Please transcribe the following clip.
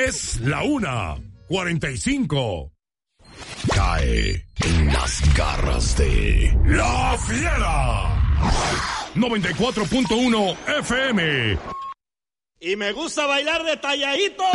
Es la 1:45. Cae en las garras de La Fiera. 94.1 FM. Y me gusta bailar detalladito.